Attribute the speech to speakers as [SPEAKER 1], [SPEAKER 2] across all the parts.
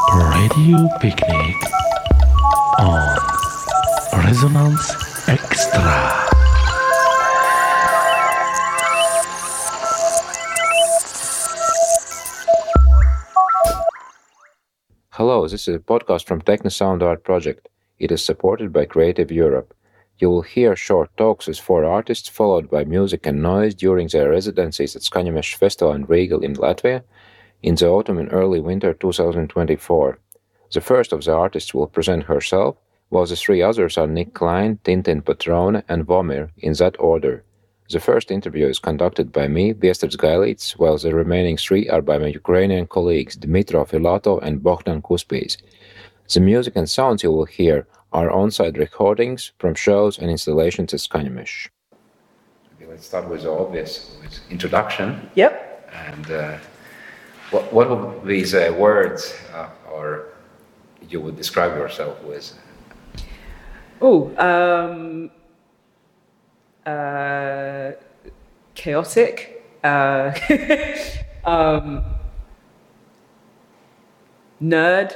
[SPEAKER 1] Radio Picnic on Resonance Extra.
[SPEAKER 2] Hello, this is a podcast from Techno Sound Art Project. It is supported by Creative Europe. You will hear short talks with 4 artists, followed by music and noise during their residencies at Skaņameža Festival and Riga in Latvia in the autumn and early winter 2024. The first of the artists will present herself, while the 3 others are Nick Klein, Tintin Patrone, and Vomir, in that order. The first interview is conducted by me, Viesturs Gailīts, while the remaining 3 are by my Ukrainian colleagues Dmitro Filatov and Bogdan Kuspis. The music and sounds you will hear are on-site recordings from shows and installations at Skaņameža. Okay, let's start with the obvious, with introduction.
[SPEAKER 3] Yep.
[SPEAKER 2] And what would be the words or you would describe yourself with?
[SPEAKER 3] Chaotic, nerd,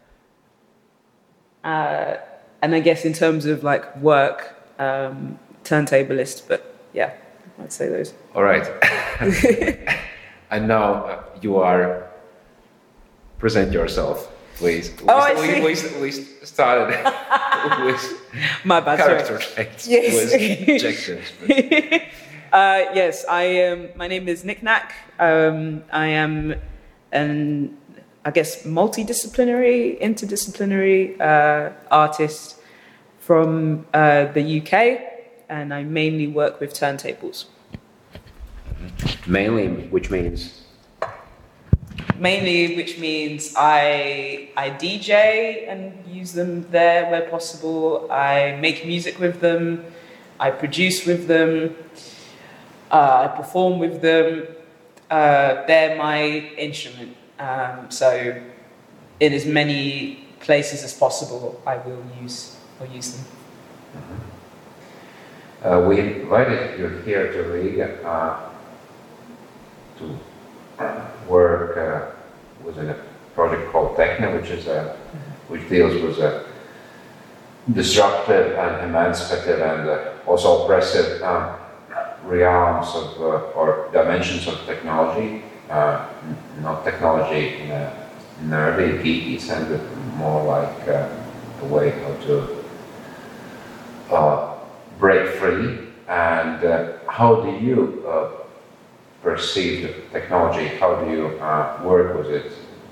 [SPEAKER 3] and I guess in terms of like work, turntablist, but yeah, I'd say those.
[SPEAKER 2] All right. And now you are, present yourself, please. We started with
[SPEAKER 3] my bad,
[SPEAKER 2] character traits,
[SPEAKER 3] yes.
[SPEAKER 2] with objectives.
[SPEAKER 3] Yes, I am. My name is Nick Knack. I am an, I guess, interdisciplinary artist from the UK, and I mainly work with turntables.
[SPEAKER 2] Mainly, which means
[SPEAKER 3] I DJ and use them there where possible. I make music with them. I produce with them. I perform with them. They're my instrument. So in as many places as possible, I will use them.
[SPEAKER 2] We invited you here to Riga to work within a project called Techno, which deals with disruptive and emancipative and also oppressive realms of or dimensions of technology, not technology in a nerdy, geeky sense, but more like a way how to break free. And how do you perceive the technology? How do you work with it?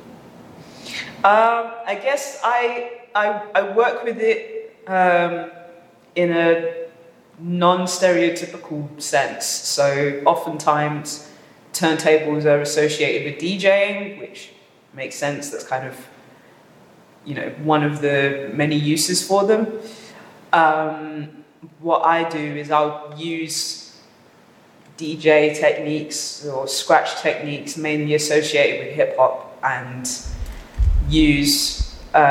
[SPEAKER 3] I guess I work with it in a non-stereotypical sense. So oftentimes turntables are associated with DJing, which makes sense. That's kind of, one of the many uses for them. What I do is I'll use DJ techniques or scratch techniques mainly associated with hip-hop and use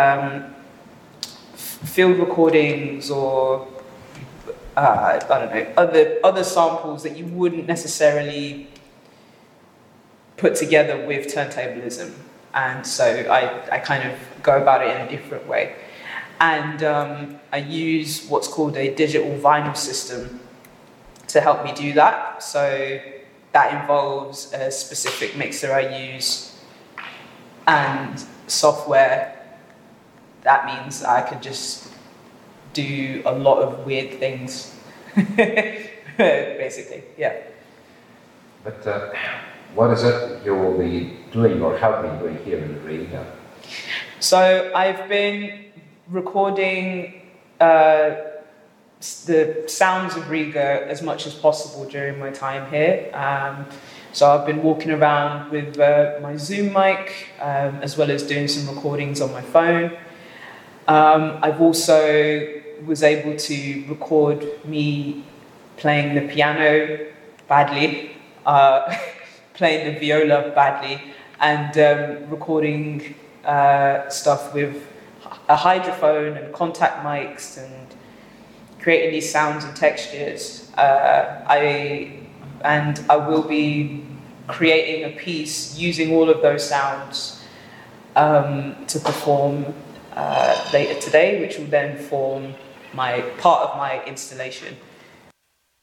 [SPEAKER 3] field recordings or I don't know, other samples that you wouldn't necessarily put together with turntablism. And so I kind of go about it in a different way. And I use what's called a digital vinyl system to help me do that. So that involves a specific mixer I use and software. That means I could just do a lot of weird things, basically, yeah.
[SPEAKER 2] But what is it you will be doing or have been doing here in Riga?
[SPEAKER 3] So I've been recording the sounds of Riga as much as possible during my time here. So I've been walking around with my Zoom mic, as well as doing some recordings on my phone. I've also was able to record me playing the piano badly, playing the viola badly, and recording stuff with a hydrophone and contact mics and creating these sounds and textures. I will be creating a piece using all of those sounds to perform later today, which will then form my part of my installation.